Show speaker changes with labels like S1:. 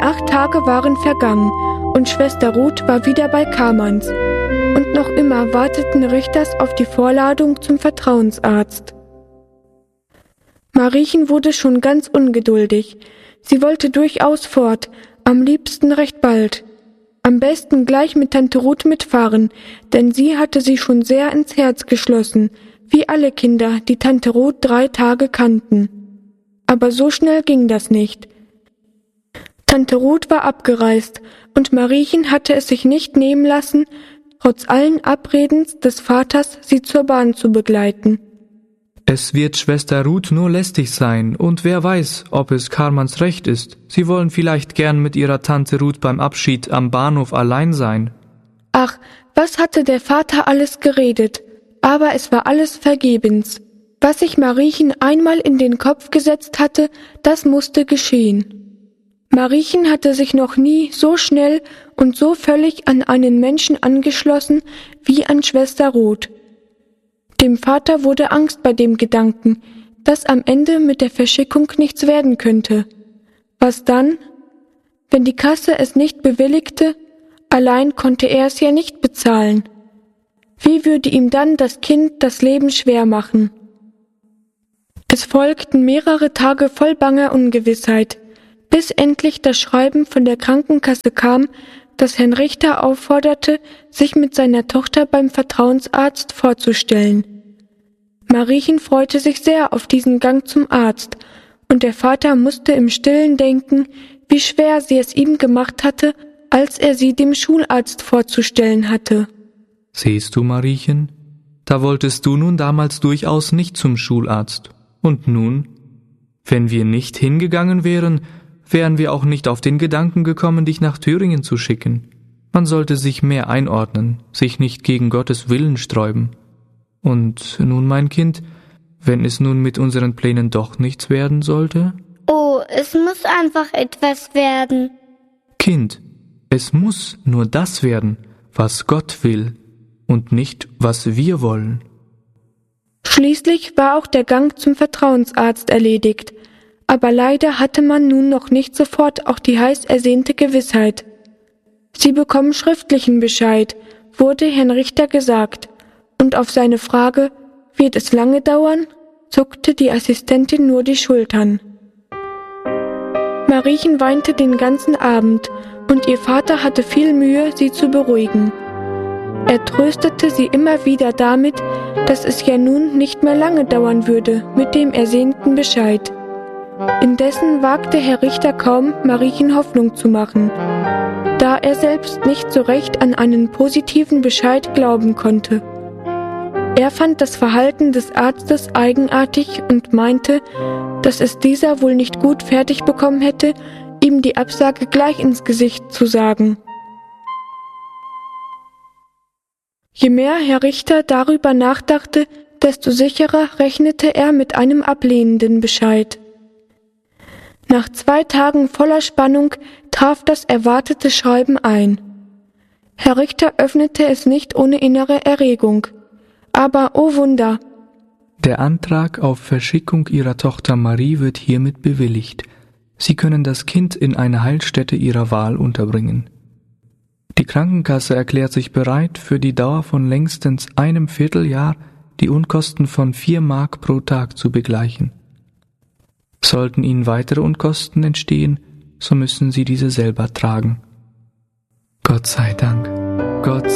S1: 8 Tage waren vergangen und Schwester Ruth war wieder bei Kamans. Und noch immer warteten Richters auf die Vorladung zum Vertrauensarzt. Mariechen wurde schon ganz ungeduldig. Sie wollte durchaus fort, am liebsten recht bald. Am besten gleich mit Tante Ruth mitfahren, denn sie hatte sie schon sehr ins Herz geschlossen, wie alle Kinder, die Tante Ruth 3 Tage kannten. Aber so schnell ging das nicht. Tante Ruth war abgereist, und Mariechen hatte es sich nicht nehmen lassen, trotz allen Abredens des Vaters sie zur Bahn zu begleiten.
S2: Es wird Schwester Ruth nur lästig sein, und wer weiß, ob es Karmans Recht ist. Sie wollen vielleicht gern mit ihrer Tante Ruth beim Abschied am Bahnhof allein sein.
S1: Ach, was hatte der Vater alles geredet, aber es war alles vergebens. Was sich Mariechen einmal in den Kopf gesetzt hatte, das musste geschehen. Mariechen hatte sich noch nie so schnell und so völlig an einen Menschen angeschlossen wie an Schwester Ruth. Dem Vater wurde Angst bei dem Gedanken, dass am Ende mit der Verschickung nichts werden könnte. Was dann? Wenn die Kasse es nicht bewilligte, allein konnte er es ja nicht bezahlen. Wie würde ihm dann das Kind das Leben schwer machen? Es folgten mehrere Tage voll banger Ungewissheit, bis endlich das Schreiben von der Krankenkasse kam, das Herrn Richter aufforderte, sich mit seiner Tochter beim Vertrauensarzt vorzustellen. Mariechen freute sich sehr auf diesen Gang zum Arzt, und der Vater musste im Stillen denken, wie schwer sie es ihm gemacht hatte, als er sie dem Schularzt vorzustellen hatte.
S2: Siehst du, Mariechen, da wolltest du nun damals durchaus nicht zum Schularzt. Und nun? Wenn wir nicht hingegangen wären, wären wir auch nicht auf den Gedanken gekommen, dich nach Thüringen zu schicken. Man sollte sich mehr einordnen, sich nicht gegen Gottes Willen sträuben. Und nun, mein Kind, wenn es nun mit unseren Plänen doch nichts werden sollte?
S3: Oh, es muss einfach etwas werden.
S2: Kind, es muss nur das werden, was Gott will, und nicht, was wir wollen.
S1: Schließlich war auch der Gang zum Vertrauensarzt erledigt, aber leider hatte man nun noch nicht sofort auch die heiß ersehnte Gewissheit. Sie bekommen schriftlichen Bescheid, wurde Herrn Richter gesagt, und auf seine Frage, wird es lange dauern, zuckte die Assistentin nur die Schultern. Mariechen weinte den ganzen Abend, und ihr Vater hatte viel Mühe, sie zu beruhigen. Er tröstete sie immer wieder damit, dass es ja nun nicht mehr lange dauern würde mit dem ersehnten Bescheid. Indessen wagte Herr Richter kaum, Mariechen Hoffnung zu machen, da er selbst nicht so recht an einen positiven Bescheid glauben konnte. Er fand das Verhalten des Arztes eigenartig und meinte, dass es dieser wohl nicht gut fertig bekommen hätte, ihm die Absage gleich ins Gesicht zu sagen. Je mehr Herr Richter darüber nachdachte, desto sicherer rechnete er mit einem ablehnenden Bescheid. Nach 2 Tagen voller Spannung traf das erwartete Schreiben ein. Herr Richter öffnete es nicht ohne innere Erregung. Aber, oh Wunder!
S2: Der Antrag auf Verschickung Ihrer Tochter Marie wird hiermit bewilligt. Sie können das Kind in eine Heilstätte Ihrer Wahl unterbringen. Die Krankenkasse erklärt sich bereit, für die Dauer von längstens einem Vierteljahr die Unkosten von 4 Mark pro Tag zu begleichen. Sollten Ihnen weitere Unkosten entstehen, so müssen Sie diese selber tragen. Gott sei Dank, Gott